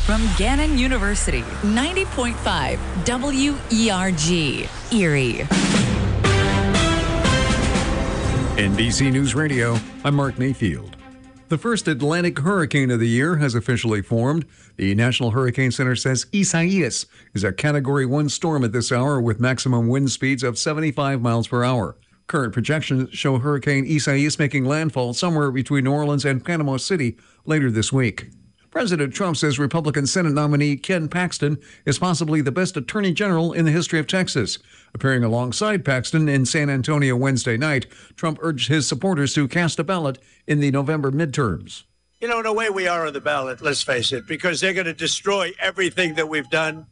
From Gannon University, 90.5 WERG, Erie. NBC News Radio, I'm Mark Mayfield. The first Atlantic hurricane of the year has officially formed. The National Hurricane Center says Isaias is a Category 1 storm at this hour with maximum wind speeds of 75 miles per hour. Current projections show Hurricane Isaias making landfall somewhere between New Orleans and Panama City later this week. President Trump says Republican Senate nominee Ken Paxton is possibly the best attorney general in the history of Texas. Appearing alongside Paxton in San Antonio Wednesday night, Trump urged his supporters to cast a ballot in the November midterms. You know, in a way we are on the ballot, let's face it, because they're going to destroy everything that we've done.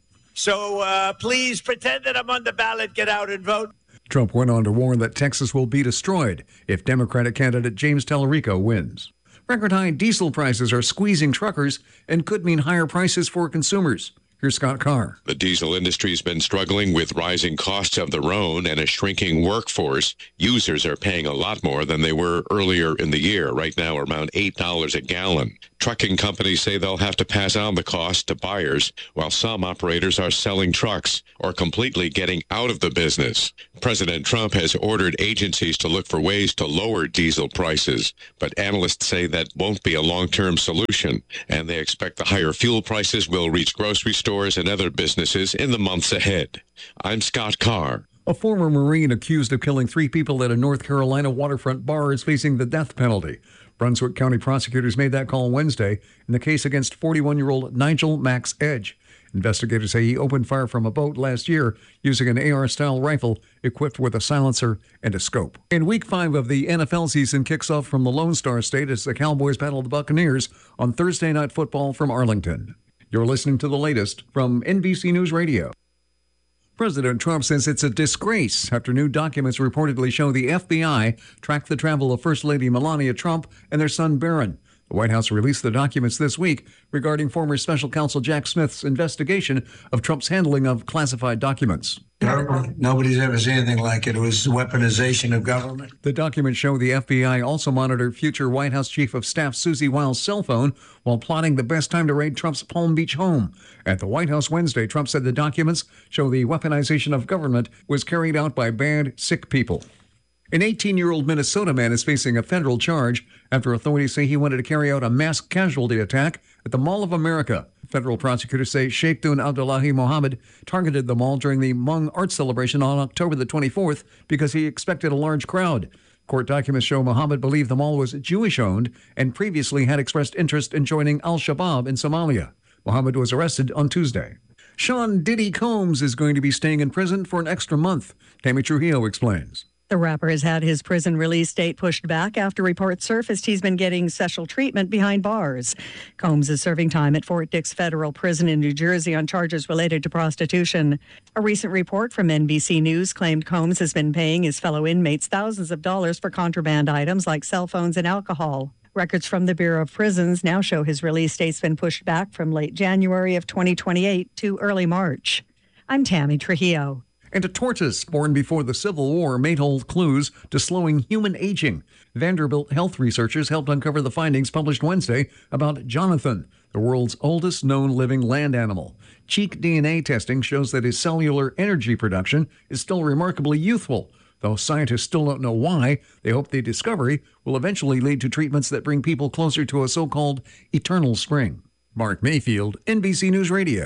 So please pretend that I'm on the ballot, get out and vote. Trump went on to warn that Texas will be destroyed if Democratic candidate James Tallarico wins. Record-high diesel prices are squeezing truckers and could mean higher prices for consumers. Here's Scott Carr. The diesel industry's been struggling with rising costs of their own and a shrinking workforce. Users are paying a lot more than they were earlier in the year, right now around $8 a gallon. Trucking companies say they'll have to pass on the cost to buyers, while some operators are selling trucks or completely getting out of the business. President Trump has ordered agencies to look for ways to lower diesel prices, but analysts say that won't be a long-term solution, and they expect the higher fuel prices will reach grocery stores and other businesses in the months ahead. I'm Scott Carr. A former Marine accused of killing 3 people at a North Carolina waterfront bar is facing the death penalty. Brunswick County prosecutors made that call Wednesday in the case against 41-year-old Nigel Max Edge. Investigators say he opened fire from a boat last year using an AR-style rifle equipped with a silencer and a scope. And Week 5 of the NFL season kicks off from the Lone Star State as the Cowboys battle the Buccaneers on Thursday Night Football from Arlington. You're listening to the latest from NBC News Radio. President Trump says it's a disgrace after new documents reportedly show the FBI tracked the travel of First Lady Melania Trump and their son Barron. The White House released the documents this week regarding former special counsel Jack Smith's investigation of Trump's handling of classified documents. Nobody's ever seen anything like it. It was weaponization of government. The documents show the FBI also monitored future White House Chief of Staff Susie Wiles' cell phone while plotting the best time to raid Trump's Palm Beach home. At the White House Wednesday, Trump said the documents show the weaponization of government was carried out by bad, sick people. An 18-year-old Minnesota man is facing a federal charge after authorities say he wanted to carry out a mass casualty attack at the Mall of America. Federal prosecutors say Sheikhdun Abdullahi Mohammed targeted the mall during the Hmong art celebration on October the 24th because he expected a large crowd. Court documents show Mohammed believed the mall was Jewish-owned and previously had expressed interest in joining al-Shabaab in Somalia. Mohammed was arrested on Tuesday. Sean Diddy Combs is going to be staying in prison for an extra month. Tammy Trujillo explains. The rapper has had his prison release date pushed back after reports surfaced he's been getting special treatment behind bars. Combs is serving time at Fort Dix Federal Prison in New Jersey on charges related to prostitution. A recent report from NBC News claimed Combs has been paying his fellow inmates thousands of dollars for contraband items like cell phones and alcohol. Records from the Bureau of Prisons now show his release date's been pushed back from late January of 2028 to early March. I'm Tammy Trujillo. And a tortoise born before the Civil War may hold clues to slowing human aging. Vanderbilt health researchers helped uncover the findings published Wednesday about Jonathan, the world's oldest known living land animal. Cheek DNA testing shows that his cellular energy production is still remarkably youthful. Though scientists still don't know why, they hope the discovery will eventually lead to treatments that bring people closer to a so-called eternal spring. Mark Mayfield, NBC News Radio.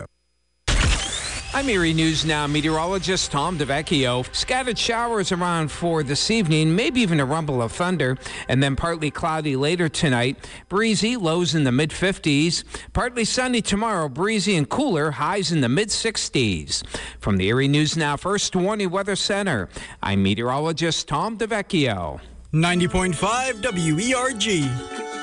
I'm Erie News Now meteorologist Tom DeVecchio. Scattered showers around for this evening, maybe even a rumble of thunder, and then partly cloudy later tonight. Breezy, lows in the mid-50s. Partly sunny tomorrow, breezy and cooler, highs in the mid-60s. From the Erie News Now First Warning Weather Center, I'm meteorologist Tom DeVecchio. 90.5 WERG.